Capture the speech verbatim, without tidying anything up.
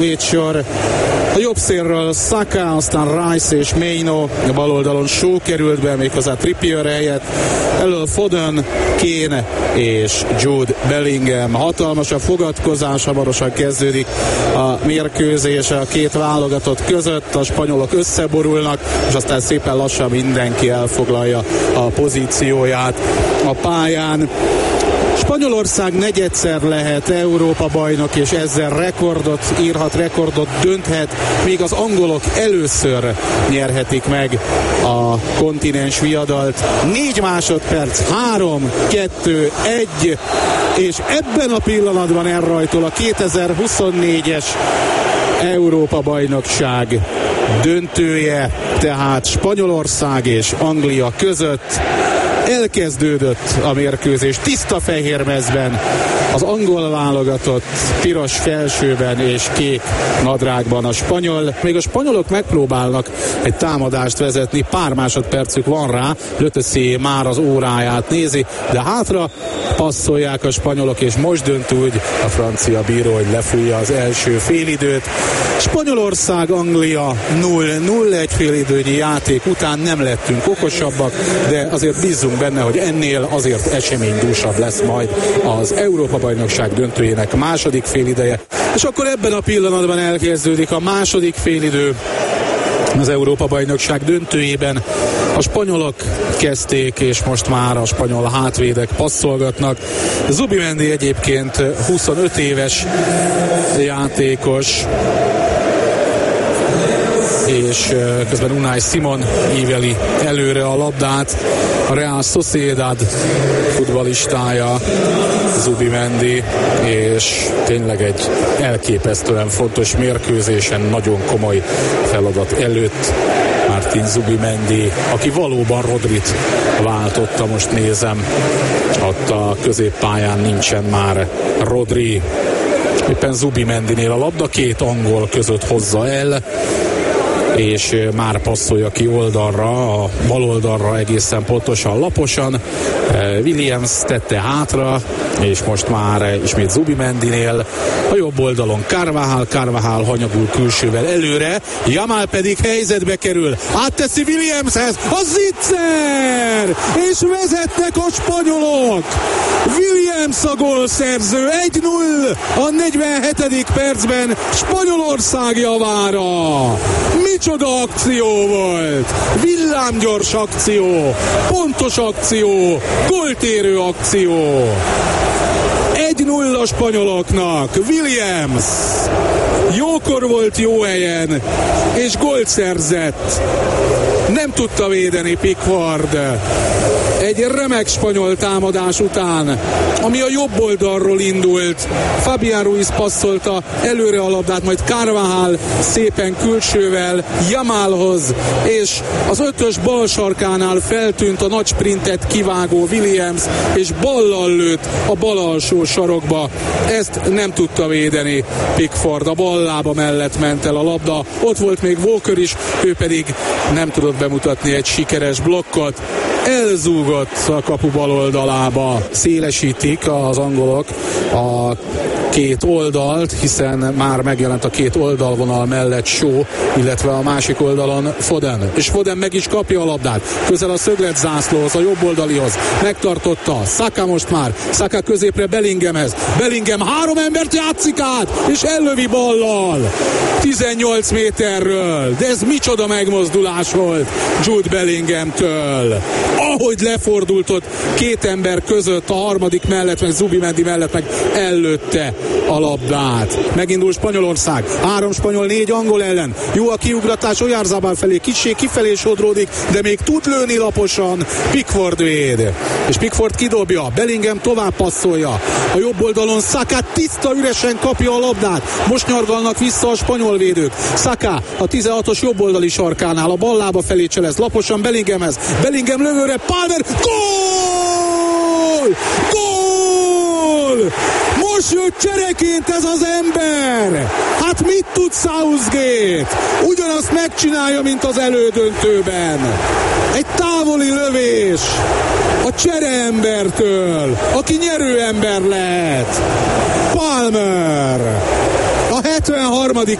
védsor. A jobb szélről Saka, aztán Rice és Maino, a bal oldalon Shaw került be, méghozzá Trippier helyett. Elől Foden, Kane és Jude Bellingham. Hatalmas a fogadkozás, hamarosan kezdődik a mérkőzés a két válogatott között. A spanyolok összeborulnak, és aztán szépen lassan mindenki elfoglalja a pozícióját a pályán. Spanyolország negyedszer lehet Európa bajnok, és ezzel rekordot írhat, rekordot dönthet, míg az angolok először nyerhetik meg a kontinens viadalt. Négy másodperc, három, kettő, egy, és ebben a pillanatban elrajtol a kétezer-huszonnégyes Európa bajnokság döntője, tehát Spanyolország és Anglia között. Elkezdődött a mérkőzés tiszta fehér mezben, az angol válogatott piros felsőben és kék nadrágban a spanyol. Még a spanyolok megpróbálnak egy támadást vezetni, pár másodpercük van rá, Löteszi már az óráját nézi, de hátra passzolják a spanyolok, és most dönt úgy a francia bíró, hogy lefújja az első félidőt. Spanyolország, Anglia null null, egy félidőnyi játék után nem lettünk okosabbak, de azért bízzunk benne, hogy ennél azért eseménydúsabb lesz majd az Európa-bajnokság döntőjének második félideje. És akkor ebben a pillanatban elkezdődik a második félidő az Európa-bajnokság döntőjében. A spanyolok kezdték, és most már a spanyol hátvédek passzolgatnak. Zubimendi egyébként huszonöt éves játékos, és közben Unai Simon íveli előre a labdát. A Real Sociedad futballistája Zubimendi, és tényleg egy elképesztően fontos mérkőzésen, nagyon komoly feladat előtt Martin Zubimendi, aki valóban Rodrit váltotta, most nézem, ott a középpályán nincsen már Rodri. Éppen Zubimendinél a labda két angol között hozza el, és már passzolja ki oldalra, a bal oldalra egészen pontosan, laposan. Williams tette hátra, és most már ismét Zubimendinél. A jobb oldalon Carvajal, Carvajal hanyagul külsővel előre, Yamal pedig helyzetbe kerül, átteszi Williamshez, a zicser! És vezetnek a spanyolok! Williams a gólszerző, egy null a negyvenhetedik percben Spanyolország javára. Micsoda akció volt! Villámgyors akció, pontos akció, góltérő akció. egy null a spanyoloknak. Williams jókor volt jó helyen, és gólt szerzett. Nem tudta védeni Pickford. Egy remek spanyol támadás után, ami a jobb oldalról indult. Fabián Ruiz passzolta előre a labdát, majd Carvajal szépen külsővel Yamalhoz, és az ötös bal sarkánál feltűnt a nagy sprintet kivágó Williams, és ballal lőtt a bal alsó sarokba. Ezt nem tudta védeni Pickford, a bal lába mellett ment el a labda. Ott volt még Walker is, ő pedig nem tudott bemutatni egy sikeres blokkot. Elzúgott a kapu bal oldalába. Szélesítik az angolok a két oldalt, hiszen már megjelent a két oldalvonal mellett Shaw, illetve a másik oldalon Foden. És Foden meg is kapja a labdát. Közel a szöglet zászlóhoz, a jobb oldalihoz. Megtartotta. Saka most már. Saka középre Bellinghamhez. Bellingham három embert játszik át, és ellövi ballal. tizennyolc méterről. De ez micsoda megmozdulás volt Jude Bellinghamtől. Ahogy lefordult ott két ember között, a harmadik mellett, meg Zubimendi mellett, meg ellőtte a labdát. Megindul Spanyolország. Három spanyol, négy angol ellen. Jó a kiugratás Oyarzabal felé. Kissé kifelé sodródik, de még tud lőni laposan. Pickford véd. És Pickford kidobja. Bellingham tovább passzolja. A jobb oldalon Saka tiszta üresen kapja a labdát. Most nyargalnak vissza a spanyol védők. Saka a tizenhatos jobb oldali sarkánál. A bal lába felé cselez. Laposan Bellinghamhez. Bellingham lövőre. Palmer. Gól! Gól! Most jött csereként ez az ember! Hát mit tud Southgate? Ugyanazt megcsinálja, mint az elődöntőben. Egy távoli lövés a csereembertől, aki nyerőember lehet. Palmer! A hetvenharmadik